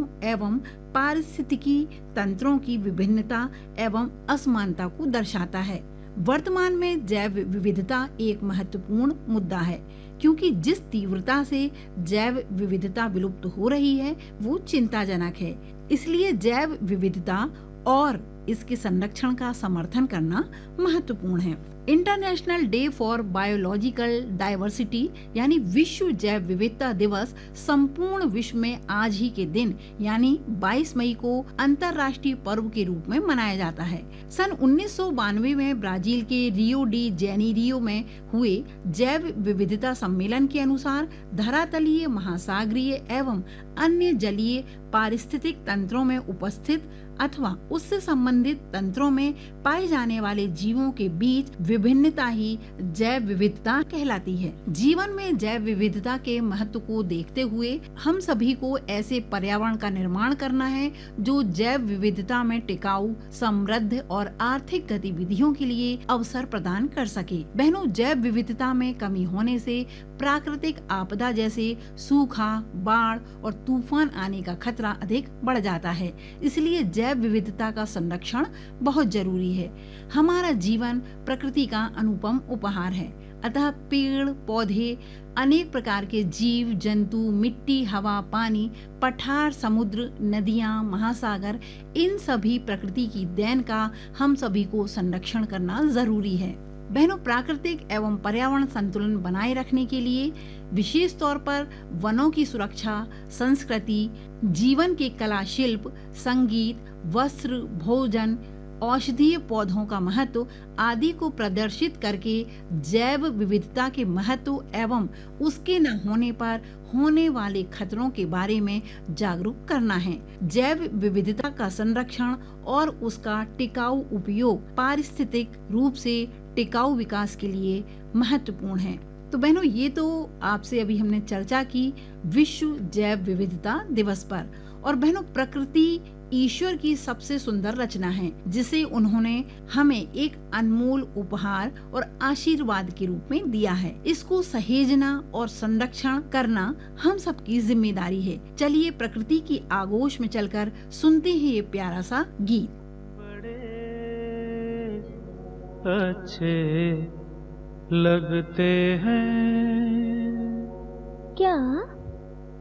एवं पारिस्थितिकी तंत्रों की विभिन्नता एवं असमानता को दर्शाता है। वर्तमान में जैव विविधता एक महत्वपूर्ण मुद्दा है, क्योंकि जिस तीव्रता से जैव विविधता विलुप्त हो रही है वो चिंताजनक है। इसलिए जैव विविधता और इसके संरक्षण का समर्थन करना महत्वपूर्ण है। International day for biological diversity यानी विश्व जैव विविधता दिवस संपूर्ण विश्व में आज ही के दिन यानी 22 मई को अंतर्राष्ट्रीय पर्व के रूप में मनाया जाता है। सन 1992 में ब्राजील के रियो डी जेनेरियो में हुए जैव विविधता सम्मेलन के अनुसार धरातलीय, महासागरीय एवं अन्य जलीय पारिस्थितिक तंत्रों में उपस्थित अथवा उससे संबंधित तंत्रों में पाए जाने वाले जीवों के बीच विभिन्नता ही जैव विविधता कहलाती है। जीवन में जैव विविधता के महत्व को देखते हुए हम सभी को ऐसे पर्यावरण का निर्माण करना है जो जैव विविधता में टिकाऊ, समृद्ध और आर्थिक गतिविधियों के लिए अवसर प्रदान कर सके। बहनों, जैव विविधता में कमी होने से प्राकृतिक आपदा जैसे सूखा, बाढ़ और तूफान आने का खतरा अधिक बढ़ जाता है। इसलिए जैव विविधता का संरक्षण बहुत जरूरी है। हमारा जीवन प्रकृति का अनुपम उपहार है, अतः पेड़ पौधे, अनेक प्रकार के जीव जंतु, मिट्टी, हवा, पानी, पठार, समुद्र, नदियां, महासागर, इन सभी प्रकृति की देन का हम सभी को संरक्षण करना जरूरी है। बहनों, प्राकृतिक एवं पर्यावरण संतुलन बनाए रखने के लिए विशेष तौर पर वनों की सुरक्षा, संस्कृति, जीवन के कला शिल्प, संगीत, वस्त्र, भोजन, औषधीय पौधों का महत्व आदि को प्रदर्शित करके जैव विविधता के महत्व एवं उसके न होने पर होने वाले खतरों के बारे में जागरूक करना है। जैव विविधता का संरक्षण और उसका टिकाऊ उपयोग पारिस्थितिक रूप से टिकाऊ विकास के लिए महत्वपूर्ण है। तो बहनों, ये तो आपसे अभी हमने चर्चा की विश्व जैव विविधता दिवस पर। और बहनों, प्रकृति ईश्वर की सबसे सुंदर रचना है, जिसे उन्होंने हमें एक अनमोल उपहार और आशीर्वाद के रूप में दिया है। इसको सहेजना और संरक्षण करना हम सबकी जिम्मेदारी है। चलिए प्रकृति की आगोश में चलकर सुनते हैं ये प्यारा सा गीत। बड़े अच्छे लगते हैं क्या